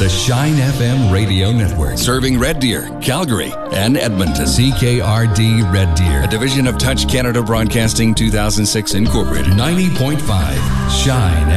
The Shine FM radio network. Serving Red Deer, Calgary, and Edmonton. CKRD Red Deer. A division of Touch Canada Broadcasting 2006 Incorporated. 90.5 Shine